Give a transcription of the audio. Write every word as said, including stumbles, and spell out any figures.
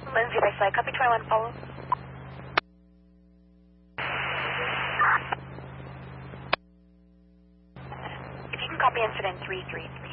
Lindsay by flight. Copy twenty-one, follow. If you can copy incident three three three.